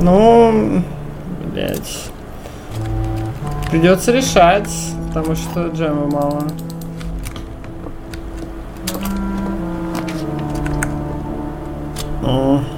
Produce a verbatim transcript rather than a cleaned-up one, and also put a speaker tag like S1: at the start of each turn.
S1: Ну, блять. Придется решать, потому что джема мало. О.